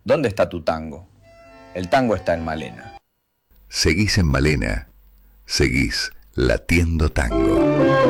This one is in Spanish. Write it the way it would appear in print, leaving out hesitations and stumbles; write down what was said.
¿Dónde está tu tango? El tango está en Malena. Seguís en Malena, seguís latiendo tango.